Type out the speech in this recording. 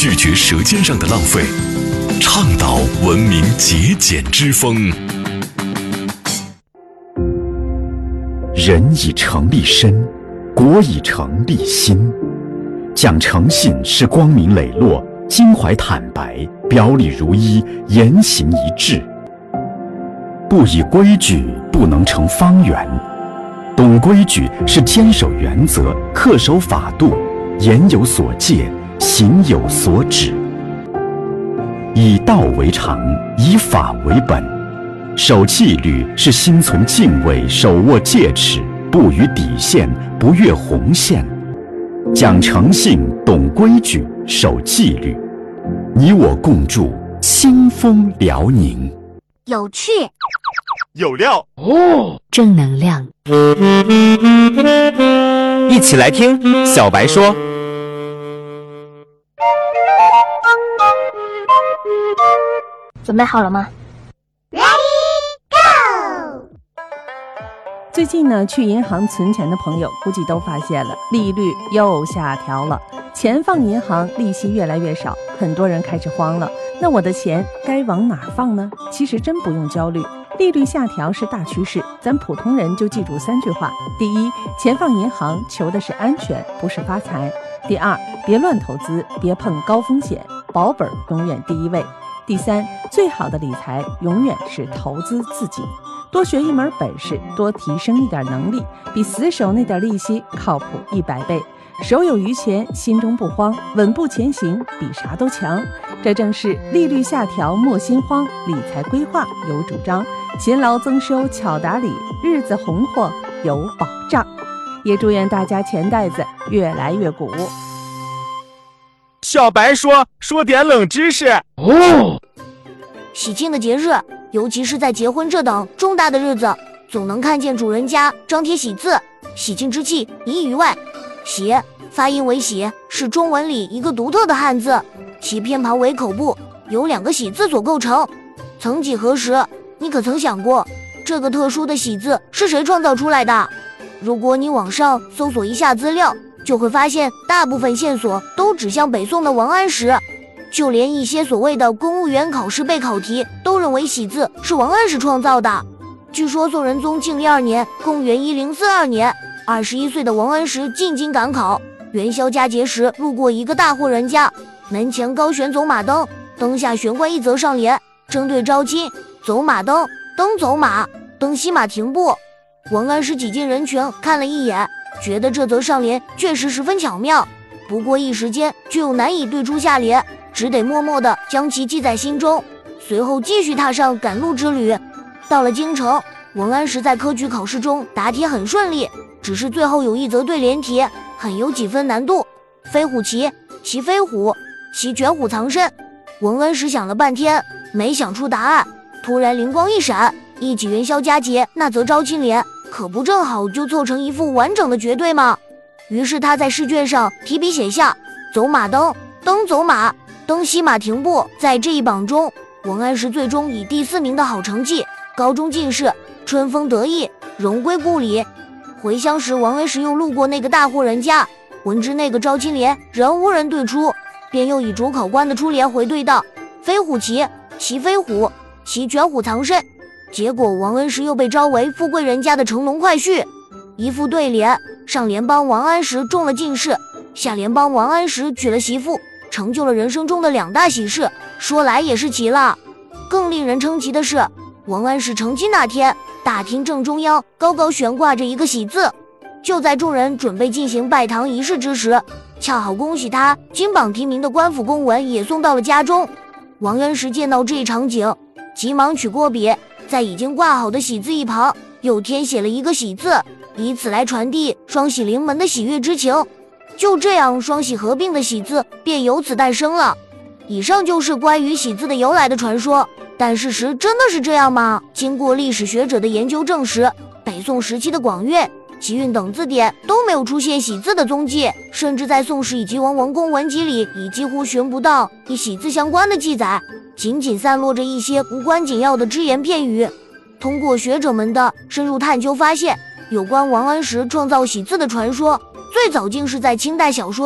拒绝舌尖上的浪费，倡导文明节俭之风。 人以诚立身，国以诚立心。讲诚信是光明磊落，襟怀坦白，表里如一，言行一致。不以规矩，不能成方圆。懂规矩是坚守原则，恪守法度，言有所戒，行有所止。以道为常，以法为本。守纪律是心存敬畏，手握戒尺，不逾底线，不越红线。讲诚信，懂规矩，守纪律，你我共筑清风辽宁。 有趣， 有料， 正能量。 一起来听小白说。 准备好了吗？ 最近呢，去银行存钱的朋友估计都发现了，利率又下调了，钱放银行利息越来越少，很多人开始慌了。那我的钱该往哪儿放呢？其实真不用焦虑，利率下调是大趋势，咱普通人就记住3句话：第一，钱放银行求的是安全，不是发财；第二，别乱投资，别碰高风险，保本永远第一位；第三，最好的理财永远是投资自己。多学一门本事，多提升一点能力，比死守那点利息靠谱100倍。手有余钱，心中不慌，稳步前行，比啥都强。这正是利率下调莫心慌，理财规划有主张，勤劳增收巧打理，日子红火有保障。也祝愿大家钱袋子越来越鼓。 小白说点冷知识。 喜庆的节日，尤其是在结婚这等重大的日子，总能看见主人家张贴喜字，喜庆之气溢于外。喜发音为喜，是中文里一个独特的汉字，其偏旁为口部，由2个喜字所构成。曾几何时，你可曾想过，这个特殊的喜字是谁创造出来的？如果你网上搜索一下资料，就会发现大部分线索都指向北宋的王安石。就连一些所谓的公务员考试备考题都认为喜字是王安石创造的。据说宋仁宗庆历2年，公元1042年，21岁的王安石进京赶考，元宵佳节时路过一个大户人家，门前高悬走马灯，灯下悬挂一则上联，针对招亲：走马灯，灯走马，灯西马停步。王安石挤进人群看了一眼，觉得这则上联确实十分巧妙，不过一时间却又难以对出下联，只得默默地将其记在心中，随后继续踏上赶路之旅。到了京城，王安石在科举考试中答题很顺利，只是最后有一则对联题很有几分难度：飞虎骑，骑飞虎，骑卷虎藏身。王安石想了半天没想出答案，突然灵光一闪，一起元宵佳节那则招亲联可不正好就凑成一副完整的绝对吗？于是他在试卷上提笔写下：走马灯，灯走马，灯西马停步。在这一榜中，王安石最终以第4名的好成绩，高中进士，春风得意，荣归故里。回乡时，王安石又路过那个大户人家，闻知那个招亲联仍无人对出，便又以主考官的出联回对道：飞虎骑，骑飞虎，骑卷虎藏身。结果王安石又被招为富贵人家的乘龙快婿。一副对联，上联帮王安石中了进士，下联帮王安石娶了媳妇，成就了人生中的2大喜事，说来也是奇了。更令人称奇的是，王安石成亲那天，大厅正中央高高悬挂着一个喜字。就在众人准备进行拜堂仪式之时，恰好恭喜他金榜题名的官府公文也送到了家中。王安石见到这一场景，急忙取过笔，在已经挂好的喜字一旁又添写了一个喜字，以此来传递双喜临门的喜悦之情。就这样，双喜合并的喜字便由此诞生了。以上就是关于喜字的由来的传说，但事实真的是这样吗？经过历史学者的研究证实，北宋时期的广韵、集韵等字典都没有出现喜字的踪迹，甚至在《宋史》以及王文公文集里已几乎寻不到与喜字相关的记载，仅仅散落着一些无关紧要的只言片语。通过学者们的深入探究发现，有关王安石创造喜字的传说最早竟是在清代小说